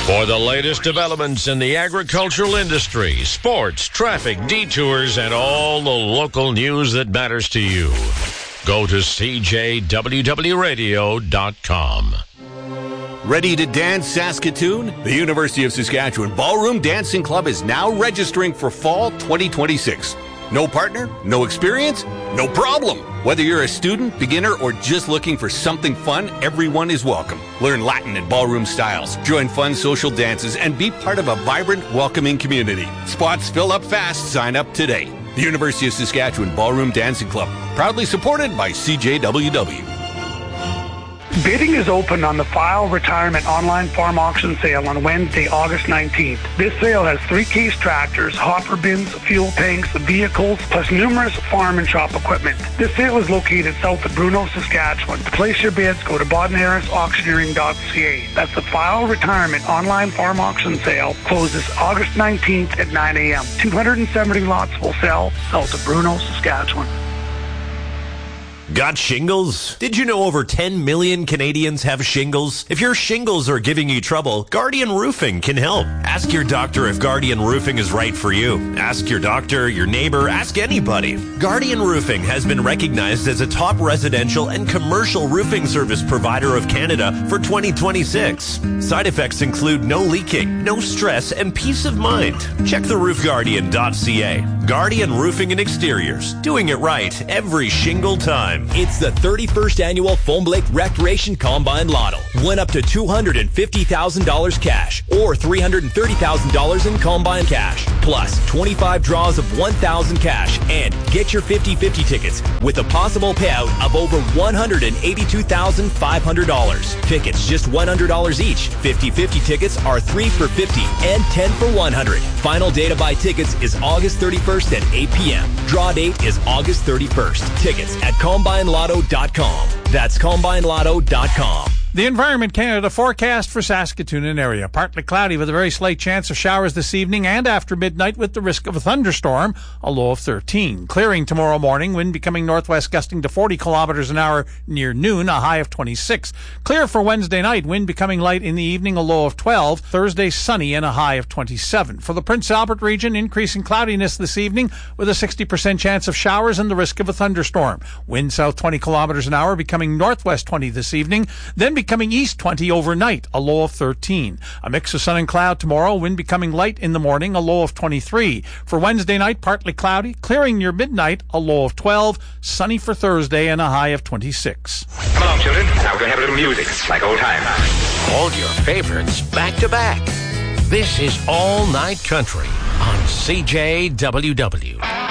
For the latest developments in the agricultural industry, sports, traffic, detours, and all the local news that matters to you, go to CJWWRadio.com. Ready to dance, Saskatoon? The University of Saskatchewan Ballroom Dancing Club is now registering for Fall 2026. No partner? No experience? No problem. Whether you're a student, beginner, or just looking for something fun, everyone is welcome. Learn Latin and ballroom styles, join fun social dances, and be part of a vibrant, welcoming community. Spots fill up fast. Sign up today. The University of Saskatchewan Ballroom Dancing Club, proudly supported by CJWW. Bidding is open on the File Retirement Online Farm Auction Sale on Wednesday, August 19th. This sale has 3-case tractors, hopper bins, fuel tanks, vehicles, plus numerous farm and shop equipment. This sale is located south of Bruno, Saskatchewan. To place your bids, go to BoddenHarrisAuctioneering.ca. That's the File Retirement Online Farm Auction Sale. Closes August 19th at 9 a.m. 270 lots will sell south of Bruno, Saskatchewan. Got shingles? Did you know over 10 million Canadians have shingles? If your shingles are giving you trouble, Guardian Roofing can help. Ask your doctor if Guardian Roofing is right for you. Ask your doctor, your neighbor, ask anybody. Guardian Roofing has been recognized as a top residential and commercial roofing service provider of Canada for 2026. Side effects include no leaking, no stress, and peace of mind. Check theroofguardian.ca. Guardian Roofing and Exteriors. Doing it right every shingle time. It's the 31st annual Foam Lake Recreation Combine Lotto. Win up to $250,000 cash or $330,000 in combine cash. Plus 25 draws of $1,000 cash and get your 50-50 tickets with a possible payout of over $182,500. Tickets just $100 each. 50-50 tickets are 3 for $50 and 10 for $100. Final day to buy tickets is August 31st at 8 p.m. Draw date is August 31st. Tickets at CombineLotto.com. That's CombineLotto.com. The Environment Canada forecast for Saskatoon and area. Partly cloudy with a very slight chance of showers this evening and after midnight with the risk of a thunderstorm, a low of 13. Clearing tomorrow morning, wind becoming northwest gusting to 40 kilometers an hour near noon, a high of 26. Clear for Wednesday night, wind becoming light in the evening, a low of 12. Thursday sunny and a high of 27. For the Prince Albert region, increasing cloudiness this evening with a 60% chance of showers and the risk of a thunderstorm. Wind south 20 kilometers an hour becoming northwest 20 this evening, then becoming east 20 overnight, a low of 13. A mix of sun and cloud tomorrow, wind becoming light in the morning, a low of 23. For Wednesday night, partly cloudy, clearing near midnight, a low of 12. Sunny for Thursday and a high of 26. Come along, children. Now we're going to have a little music, like old times. All your favorites back to back. This is All Night Country on CJWW.